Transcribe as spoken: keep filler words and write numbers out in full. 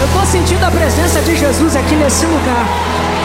estou sentindo a presença de Jesus aqui nesse lugar.